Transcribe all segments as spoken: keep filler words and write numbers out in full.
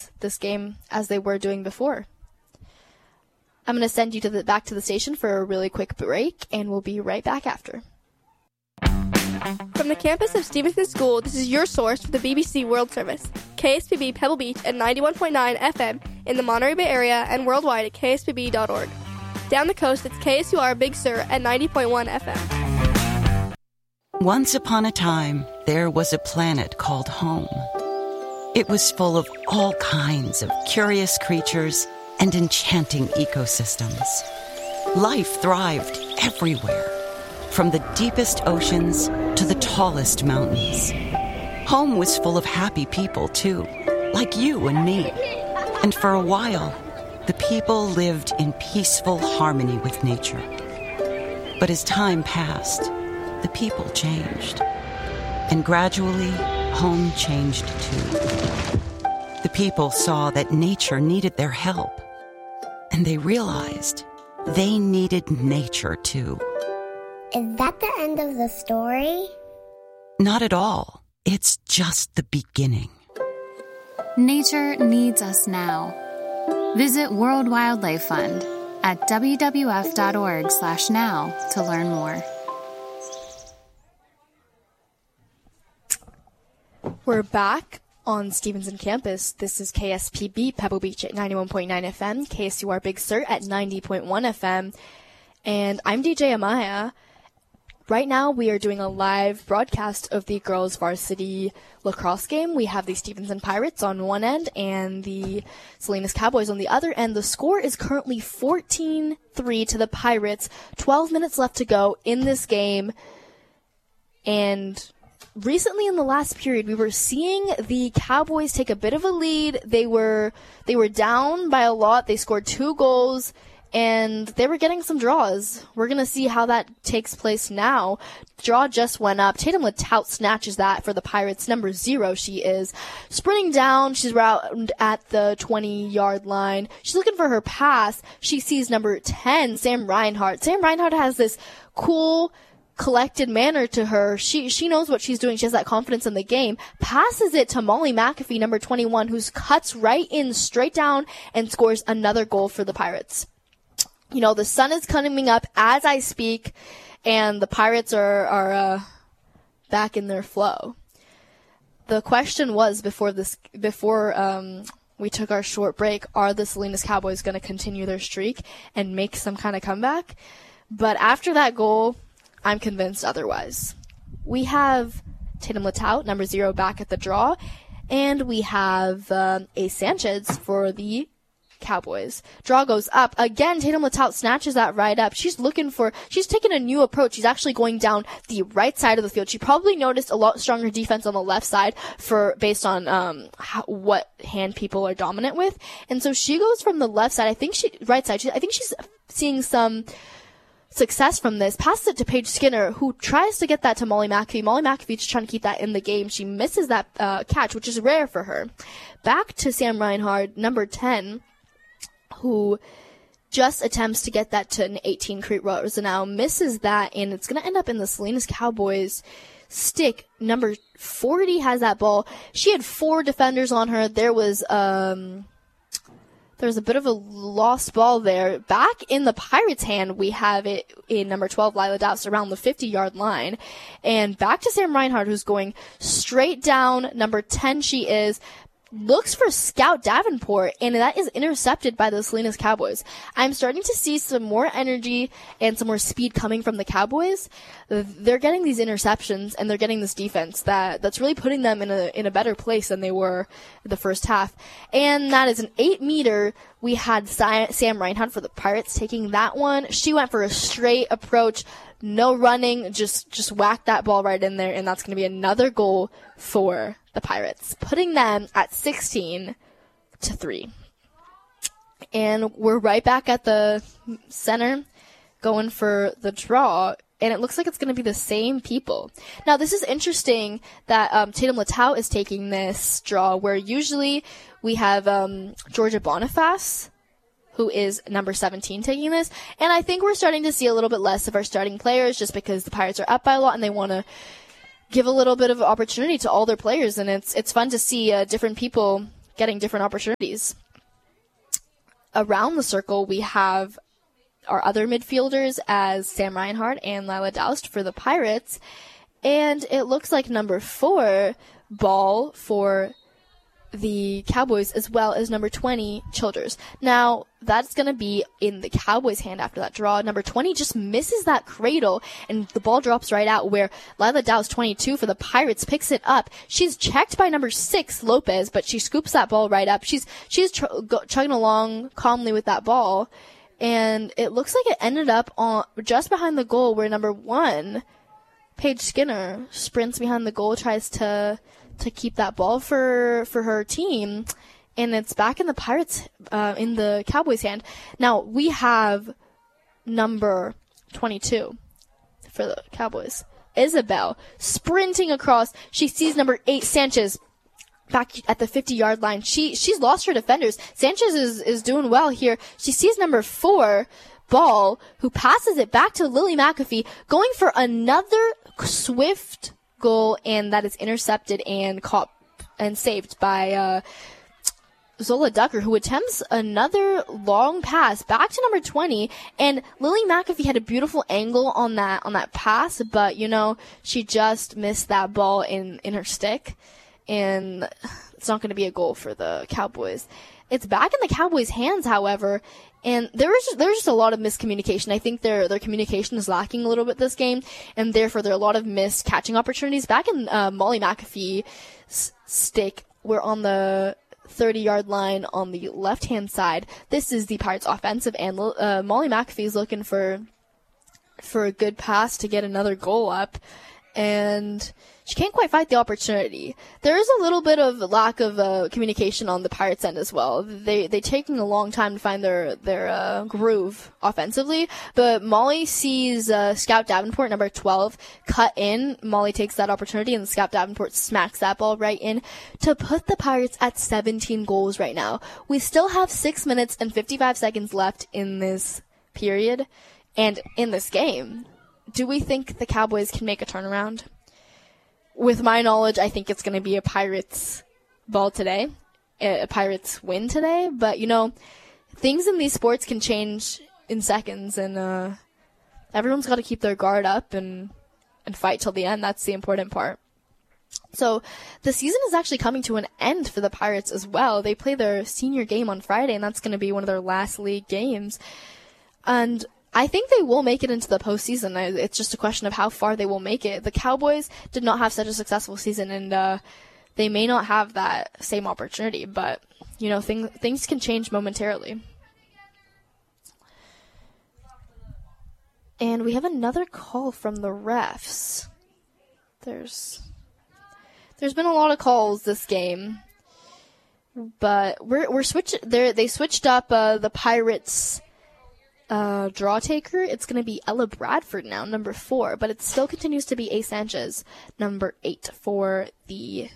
this this game as they were doing before. I'm going to send you to the back to the station for a really quick break, and we'll be right back after. From the campus of Stevenson School, this is your source for the B B C World Service. K S P B Pebble Beach at ninety-one point nine F M in the Monterey Bay area and worldwide at K S P B dot org. Down the coast, it's K S U R Big Sur at ninety point one F M. Once upon a time, there was a planet called home. It was full of all kinds of curious creatures and enchanting ecosystems. Life thrived everywhere, from the deepest oceans to the tallest mountains. Home was full of happy people, too, like you and me. And for a while, the people lived in peaceful harmony with nature. But as time passed, the people changed. And gradually, home changed too. The people saw that nature needed their help. And they realized they needed nature too. Is that the end of the story? Not at all. It's just the beginning. Nature needs us now. Visit World Wildlife Fund at W W F dot org slash now to learn more. We're back on Stevenson campus. This is K S P B Pebble Beach at ninety-one point nine F M, K S U R Big Sur at ninety point one F M, and I'm D J Amaya. Right now, we are doing a live broadcast of the girls' varsity lacrosse game. We have the Stevenson Pirates on one end and the Salinas Cowboys on the other end. The score is currently fourteen three to the Pirates. twelve minutes left to go in this game. And recently in the last period, we were seeing the Cowboys take a bit of a lead. They were, they were down by a lot. They scored two goals. And they were getting some draws. We're going to see how that takes place now. Draw just went up. Tatum Latout snatches that for the Pirates. Number zero she is. Sprinting down. She's around at the twenty-yard line. She's looking for her pass. She sees number ten, Sam Reinhart. Sam Reinhart has this cool, collected manner to her. She she knows what she's doing. She has that confidence in the game. Passes it to Molly McAfee, number twenty-one, who cuts right in, straight down, and scores another goal for the Pirates. You know, the sun is coming up as I speak, and the Pirates are, are uh, back in their flow. The question was before this, before um, we took our short break, are the Salinas Cowboys going to continue their streak and make some kind of comeback? But after that goal, I'm convinced otherwise. We have Tatum Latout, number zero, back at the draw, and we have um, Ace Sanchez for the Cowboys. Draw goes up. Again, Tatum Latout snatches that right up. She's looking for, she's taking a new approach. She's actually going down the right side of the field. She probably noticed a lot stronger defense on the left side for, based on, um, how, what hand people are dominant with. And so she goes from the left side. I think she, right side. She, I think she's seeing some success from this. Passes it to Paige Skinner, who tries to get that to Molly McAfee. Molly McAfee's trying to keep that in the game. She misses that, uh, catch, which is rare for her. Back to Sam Reinhart, number ten. Who just attempts to get that to an eighteen, Crete Rosenau, misses that, and it's going to end up in the Salinas Cowboys stick. Number forty has that ball. She had four defenders on her. There was, um, there was a bit of a lost ball there. Back in the Pirates' hand, we have it in number twelve, Lila Douse, around the fifty-yard line. And back to Sam Reinhart, who's going straight down. Number ten she is. Looks for Scout Davenport, and that is intercepted by the Salinas Cowboys. I'm starting to see some more energy and some more speed coming from the Cowboys. They're getting these interceptions, and they're getting this defense that, that's really putting them in a in a better place than they were the first half. And that is an eight meter. We had Sam Reinhart for the Pirates taking that one. She went for a straight approach, no running, just just whacked that ball right in there, and that's going to be another goal for the Pirates, putting them at sixteen to three. And we're right back at the center going for the draw, and it looks like it's going to be the same people. Now, this is interesting that um, Tatum Latout is taking this draw, where usually we have um, Georgia Boniface, who is number seventeen, taking this. And I think we're starting to see a little bit less of our starting players just because the Pirates are up by a lot and they want to give a little bit of opportunity to all their players. And it's it's fun to see uh, different people getting different opportunities. Around the circle, we have our other midfielders as Sam Reinhart and Lila Doust for the Pirates. And it looks like number four, Ball, for the Cowboys, as well as number twenty, Childers. Now, that's going to be in the Cowboys' hand after that draw. Number twenty just misses that cradle, and the ball drops right out where Lila Doust, twenty-two, for the Pirates, picks it up. She's checked by number six, Lopez, but she scoops that ball right up. She's she's ch- go- chugging along calmly with that ball, and it looks like it ended up on just behind the goal where number one, Paige Skinner, sprints behind the goal, tries to to keep that ball for for her team, and it's back in the Pirates, uh, in the Cowboys' hand. Now, we have number twenty-two for the Cowboys, Isabel, sprinting across. She sees number eight, Sanchez, back at the fifty-yard line. She She's lost her defenders. Sanchez is, is doing well here. She sees number four, Ball, who passes it back to Lily McAfee, going for another swift goal, and that is intercepted and caught and saved by uh, Zola Ducker, who attempts another long pass back to number twenty. And Lily McAfee had a beautiful angle on that on that pass, but you know, she just missed that ball in in her stick, and it's not going to be a goal for the Cowboys. It's back in the Cowboys' hands, however, and there was just, there was just a lot of miscommunication. I think their their communication is lacking a little bit this game, and therefore there are a lot of missed catching opportunities. Back in uh, Molly McAfee's stick, we're on the thirty-yard line on the left-hand side. This is the Pirates' offensive, and uh, Molly McAfee is looking for for a good pass to get another goal up, and she can't quite find the opportunity. There is a little bit of lack of uh, communication on the Pirates' end as well. They they taking a long time to find their their uh, groove offensively. But Molly sees uh, Scout Davenport, number twelve, cut in. Molly takes that opportunity, and Scout Davenport smacks that ball right in to put the Pirates at seventeen goals right now. We still have six minutes and fifty-five seconds left in this period and in this game. Do we think the Cowboys can make a turnaround? With my knowledge, I think it's going to be a Pirates ball today, a Pirates win today. But, you know, things in these sports can change in seconds, and uh, everyone's got to keep their guard up and, and fight till the end. That's the important part. So the season is actually coming to an end for the Pirates as well. They play their senior game on Friday, and that's going to be one of their last league games. And I think they will make it into the postseason. It's just a question of how far they will make it. The Cowboys did not have such a successful season, and uh, they may not have that same opportunity. But, you know, thing, things can change momentarily. And we have another call from the refs. There's there's been a lot of calls this game, but we're we're switch. They they switched up uh, the Pirates. Uh, draw taker. It's going to be Ella Bradford now, number four, but it still continues to be A. Sanchez, number eight, for the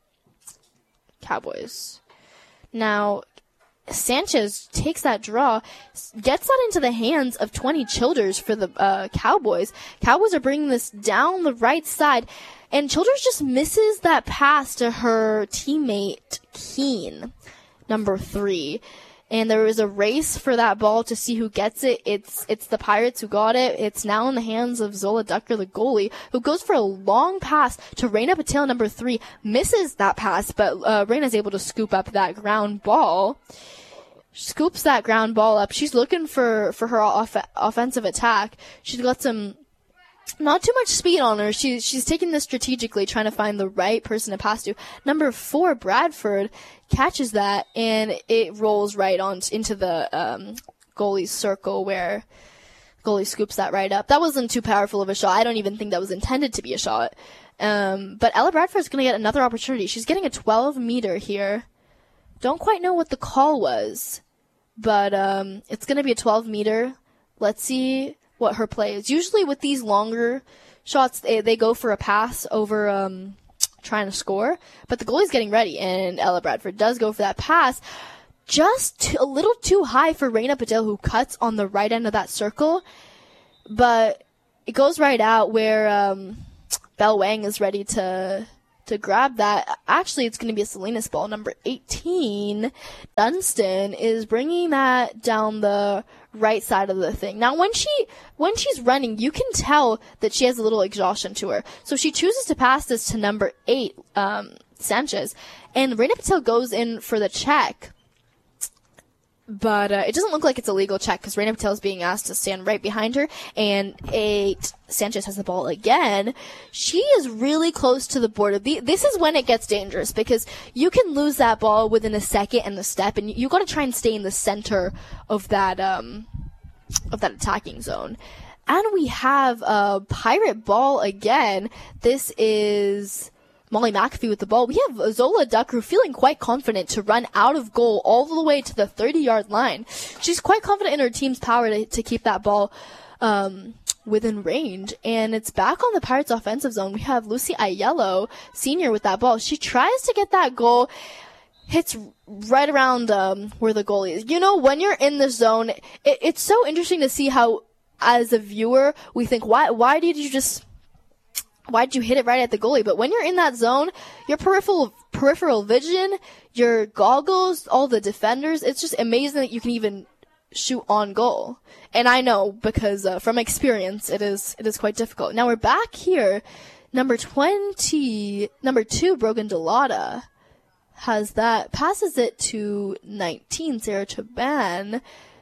Cowboys. Now, Sanchez takes that draw, gets that into the hands of twenty Childers for the uh, Cowboys. Cowboys are bringing this down the right side, and Childers just misses that pass to her teammate, Keene, number three. And there was a race for that ball to see who gets it. It's it's the Pirates who got it. It's now in the hands of Zola Ducker, the goalie, who goes for a long pass to Reina Patel, number three, misses that pass, but uh, Reina's able to scoop up that ground ball. Scoops that ground ball up. She's looking for, for her off- offensive attack. She's got some not too much speed on her. She, she's taking this strategically, trying to find the right person to pass to. Number four, Bradford, catches that, and it rolls right on into the um, goalie's circle where goalie scoops that right up. That wasn't too powerful of a shot. I don't even think that was intended to be a shot. Um, but Ella Bradford's going to get another opportunity. She's getting a twelve meter here. Don't quite know what the call was, but um, it's going to be a twelve meter. Let's see what her play is. Usually with these longer shots, they, they go for a pass over um, trying to score, but the goalie's getting ready, and Ella Bradford does go for that pass. Just too, a little too high for Reina Patel, who cuts on the right end of that circle, but it goes right out where um, Belle Wang is ready to to grab that. Actually, it's going to be a Salinas ball. Number eighteen, Dunstan, is bringing that down the right side of the thing. Now, when she when she's running, you can tell that she has a little exhaustion to her. So she chooses to pass this to number eight, um, Sanchez, and Reina Patel goes in for the check. But uh, it doesn't look like it's a legal check because Reina Patel is being asked to stand right behind her, and eight Sanchez has the ball again. She is really close to the border. The, this is when it gets dangerous because you can lose that ball within a second and a step, and you, you got to try and stay in the center of that um of that attacking zone. And we have a Pirate ball again. This is Molly McAfee with the ball. We have Zola Ducker feeling quite confident to run out of goal all the way to the thirty-yard line. She's quite confident in her team's power to, to keep that ball um, within range. And it's back on the Pirates' offensive zone. We have Lucy Aiello, senior, with that ball. She tries to get that goal, hits right around um, where the goalie is. You know, when you're in the zone, it, it's so interesting to see how, as a viewer, we think, why, why did you just... Why'd you hit it right at the goalie? But when you're in that zone, your peripheral peripheral vision, your goggles, all the defenders, it's just amazing that you can even shoot on goal. And I know because uh, from experience, it is it is quite difficult. Now we're back here. Number twenty, number two, Brogan Delata has that, passes it to nineteen, Sarah Chaban.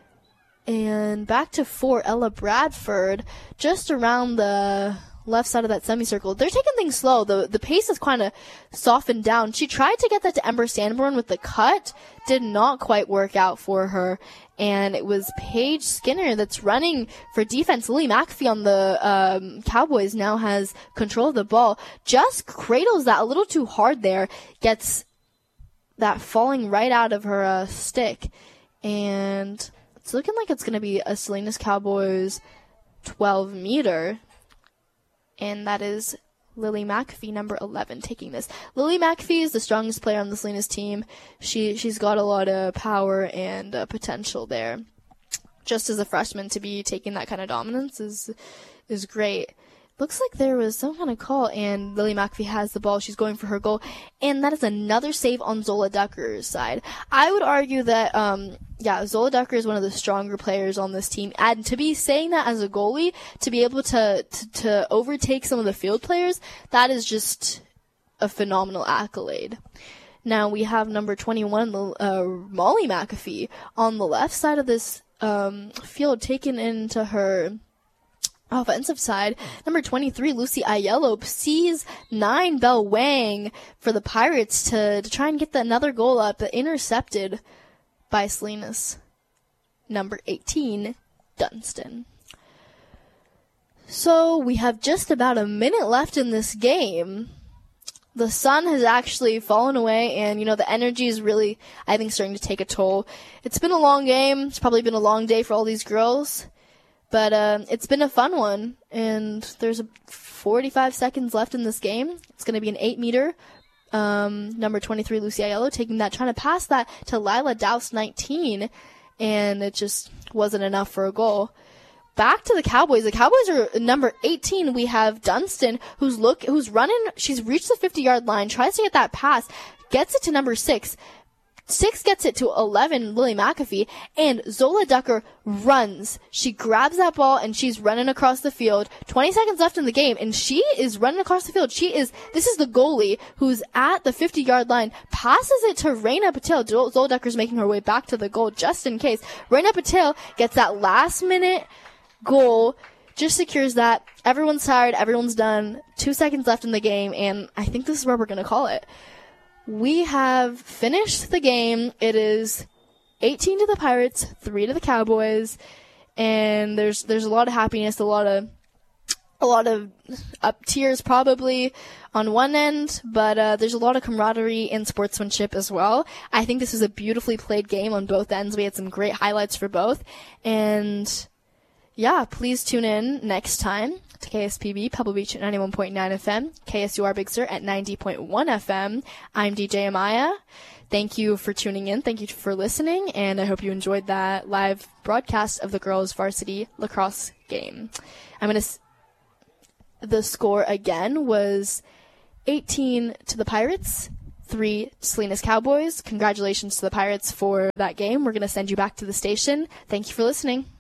And back to four, Ella Bradford, just around the left side of that semicircle. They're taking things slow. The the pace is kind of softened down. She tried to get that to Ember Sanborn with the cut. Did not quite work out for her. And it was Paige Skinner that's running for defense. Lily McAfee on the um, Cowboys now has control of the ball. Just cradles that a little too hard there. Gets that falling right out of her uh, stick. And it's looking like it's going to be a Salinas Cowboys twelve meter. And that is Lily McAfee, number eleven, taking this. Lily McAfee is the strongest player on the Salinas team. She, she's got a lot of power and uh, potential there. Just as a freshman, to be taking that kind of dominance is is great. Looks like there was some kind of call, and Lily McAfee has the ball. She's going for her goal, and that is another save on Zola Ducker's side. I would argue that, um, yeah, Zola Ducker is one of the stronger players on this team, and to be saying that as a goalie, to be able to, to, to overtake some of the field players, that is just a phenomenal accolade. Now we have number twenty-one, uh, Molly McAfee, on the left side of this um, field, taken into her offensive side. Number twenty-three, Lucy Aiello, sees nine, Belle Wang, for the Pirates to, to try and get the, another goal up, but intercepted by Salinas. Number eighteen, Dunstan. So we have just about a minute left in this game. The sun has actually fallen away, and, you know, the energy is really, I think, starting to take a toll. It's been a long game. It's probably been a long day for all these girls. But uh, it's been a fun one, and there's a forty-five seconds left in this game. It's going to be an eight meter. Um, number twenty-three, Lucy Aiello, taking that, trying to pass that to Lila Douse, nineteen, and it just wasn't enough for a goal. Back to the Cowboys. The Cowboys are number eighteen. We have Dunstan, who's look, who's running. She's reached the fifty-yard line, tries to get that pass, gets it to number six. Six gets it to eleven, Lily McAfee, and Zola Ducker runs. She grabs that ball, and she's running across the field. twenty seconds left in the game, and she is running across the field. She is, this is the goalie who's at the fifty-yard line, passes it to Reina Patel. Zola Ducker's making her way back to the goal just in case. Reina Patel gets that last-minute goal, just secures that. Everyone's tired. Everyone's done. Two seconds left in the game, and I think this is where we're going to call it. We have finished the game. It is eighteen to the Pirates, three to the Cowboys, and there's there's a lot of happiness, a lot of a lot of up tears probably on one end, but uh, there's a lot of camaraderie and sportsmanship as well. I think this was a beautifully played game on both ends. We had some great highlights for both, and yeah, please tune in next time to K S P B, Pebble Beach at ninety-one point nine F M, K S U R Big Sur at ninety point one F M. I'm D J Amaya. Thank you for tuning in. Thank you for listening, and I hope you enjoyed that live broadcast of the girls' varsity lacrosse game. I'm going to... S- the score again was eighteen to the Pirates, three Salinas Cowboys. Congratulations to the Pirates for that game. We're going to send you back to the station. Thank you for listening.